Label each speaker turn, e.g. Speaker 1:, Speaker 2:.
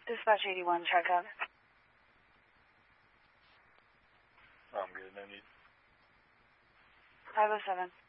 Speaker 1: Dispatch 81, check out.
Speaker 2: I'm good, no need.
Speaker 1: 507.